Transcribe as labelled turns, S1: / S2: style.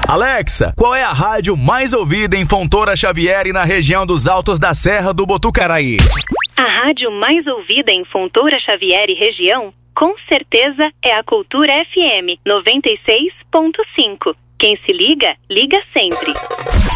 S1: Alexa, qual é a rádio mais ouvida em Fontoura Xavier e na região dos Altos da Serra do Botucaraí?
S2: A rádio mais ouvida em Fontoura Xavier e região, com certeza, é a Cultura FM 96.5. Quem se liga, liga sempre.